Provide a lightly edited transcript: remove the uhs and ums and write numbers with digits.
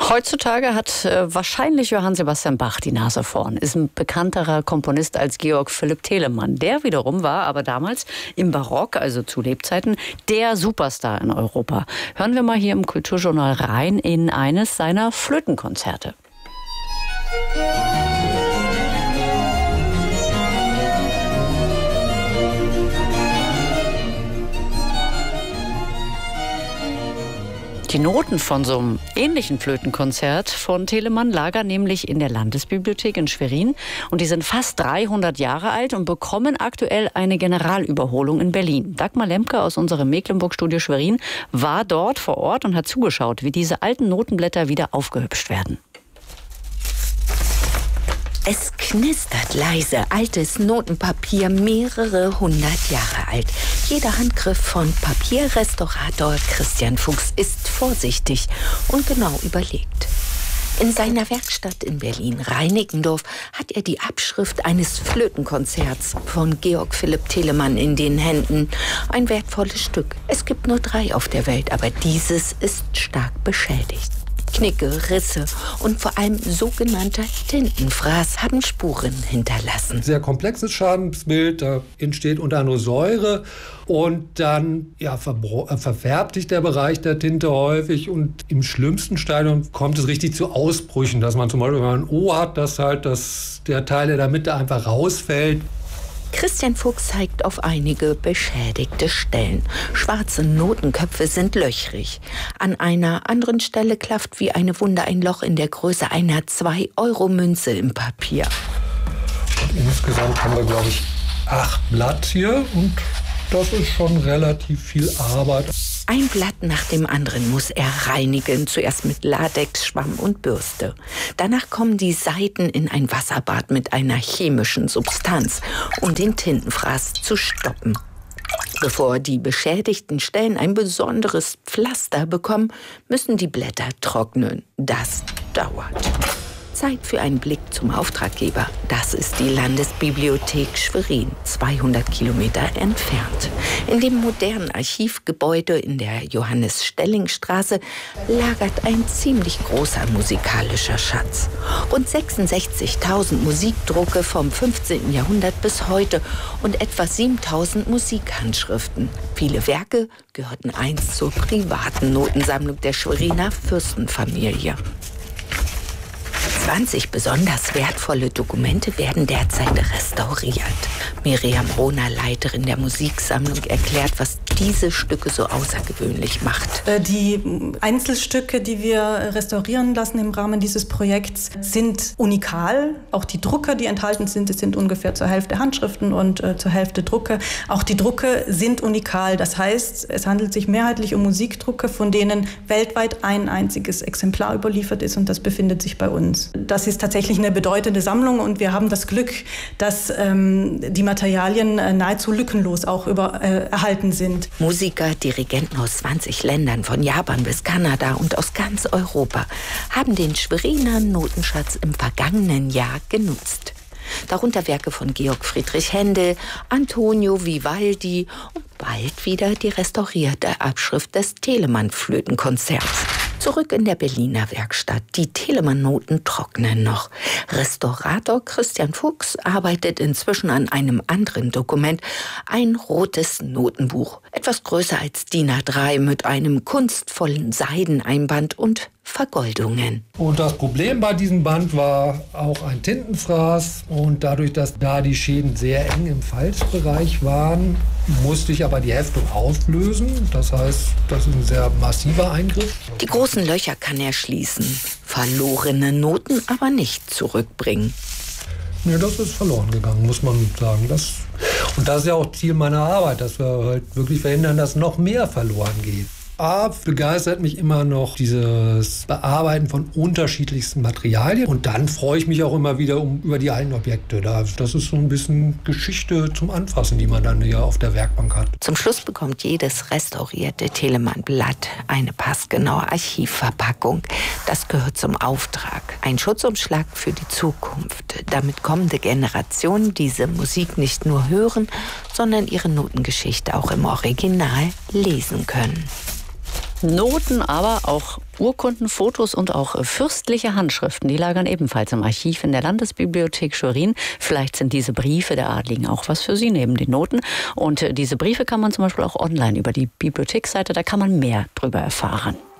Heutzutage hat wahrscheinlich Johann Sebastian Bach die Nase vorn. Ist ein bekannterer Komponist als Georg Philipp Telemann. Der wiederum war aber damals im Barock, also zu Lebzeiten, der Superstar in Europa. Hören wir mal hier im Kulturjournal rein in eines seiner Flötenkonzerte. Die Noten von so einem ähnlichen Flötenkonzert von Telemann lagern nämlich in der Landesbibliothek in Schwerin. Und die sind fast 300 Jahre alt und bekommen aktuell eine Generalüberholung in Berlin. Dagmar Lemke aus unserem Mecklenburg-Studio Schwerin war dort vor Ort und hat zugeschaut, wie diese alten Notenblätter wieder aufgehübscht werden. Es knistert leise, altes Notenpapier, mehrere 100 Jahre alt. Jeder Handgriff von Papierrestaurator Christian Fuchs ist vorsichtig und genau überlegt. In seiner Werkstatt in Berlin-Reinickendorf hat er die Abschrift eines Flötenkonzerts von Georg Philipp Telemann in den Händen. Ein wertvolles Stück. Es gibt nur 3 auf der Welt, aber dieses ist stark beschädigt. Knicke, Risse und vor allem sogenannter Tintenfraß haben Spuren hinterlassen. Sehr komplexes Schadensbild, da entsteht unter anderem Säure und dann verfärbt sich der Bereich der Tinte häufig und im schlimmsten Stadium kommt es richtig zu Ausbrüchen, dass man zum Beispiel, wenn man ein O hat, dass halt der Teil in der Mitte einfach rausfällt. Christian Fuchs zeigt auf einige beschädigte Stellen. Schwarze Notenköpfe sind löchrig. An einer anderen Stelle klafft wie eine Wunde ein Loch in der Größe einer 2-Euro-Münze im Papier. Und insgesamt haben wir, glaube ich, 8 Blatt hier und das ist schon relativ viel Arbeit. Ein Blatt nach dem anderen muss er reinigen, zuerst mit Latex, Schwamm und Bürste. Danach kommen die Seiten in ein Wasserbad mit einer chemischen Substanz, um den Tintenfraß zu stoppen. Bevor die beschädigten Stellen ein besonderes Pflaster bekommen, müssen die Blätter trocknen. Das dauert. Zeit für einen Blick zum Auftraggeber. Das ist die Landesbibliothek Schwerin, 200 Kilometer entfernt. In dem modernen Archivgebäude in der Johannes-Stelling-Straße lagert ein ziemlich großer musikalischer Schatz. Rund 66.000 Musikdrucke vom 15. Jahrhundert bis heute und etwa 7.000 Musikhandschriften. Viele Werke gehörten einst zur privaten Notensammlung der Schweriner Fürstenfamilie. 20 besonders wertvolle Dokumente werden derzeit restauriert. Miriam Rohner, Leiterin der Musiksammlung, erklärt, was diese Stücke so außergewöhnlich macht. Die Einzelstücke, die wir restaurieren lassen im Rahmen dieses Projekts, sind unikal. Auch die Drucke, die enthalten sind, es sind ungefähr zur Hälfte Handschriften und zur Hälfte Drucke. Auch die Drucke sind unikal. Das heißt, es handelt sich mehrheitlich um Musikdrucke, von denen weltweit ein einziges Exemplar überliefert ist und das befindet sich bei uns. Das ist tatsächlich eine bedeutende Sammlung und wir haben das Glück, dass die Materialien nahezu lückenlos auch erhalten sind. Musiker, Dirigenten aus 20 Ländern, von Japan bis Kanada und aus ganz Europa, haben den Schweriner Notenschatz im vergangenen Jahr genutzt. Darunter Werke von Georg Friedrich Händel, Antonio Vivaldi und bald wieder die restaurierte Abschrift des Telemann-Flötenkonzerts. Zurück in der Berliner Werkstatt. Die Telemann-Noten trocknen noch. Restaurator Christian Fuchs arbeitet inzwischen an einem anderen Dokument. Ein rotes Notenbuch. Etwas größer als DIN A3 mit einem kunstvollen Seideneinband und Vergoldungen. Und das Problem bei diesem Band war auch ein Tintenfraß. Und dadurch, dass da die Schäden sehr eng im Falzbereich waren, musste ich aber die Heftung auflösen. Das heißt, das ist ein sehr massiver Eingriff. Die großen Löcher kann er schließen. Verlorene Noten aber nicht zurückbringen. Nee, das ist verloren gegangen, muss man sagen. Und das ist ja auch Ziel meiner Arbeit, dass wir halt wirklich verhindern, dass noch mehr verloren geht. Begeistert mich immer noch dieses Bearbeiten von unterschiedlichsten Materialien. Und dann freue ich mich auch immer wieder über die alten Objekte. Das ist so ein bisschen Geschichte zum Anfassen, die man dann hier auf der Werkbank hat. Zum Schluss bekommt jedes restaurierte Telemann-Blatt eine passgenaue Archivverpackung. Das gehört zum Auftrag. Ein Schutzumschlag für die Zukunft, damit kommende Generationen diese Musik nicht nur hören, sondern ihre Notengeschichte auch im Original lesen können. Noten, aber auch Urkunden, Fotos und auch fürstliche Handschriften, die lagern ebenfalls im Archiv in der Landesbibliothek Schwerin. Vielleicht sind diese Briefe der Adligen auch was für Sie neben den Noten. Und diese Briefe kann man zum Beispiel auch online über die Bibliotheksseite, da kann man mehr drüber erfahren.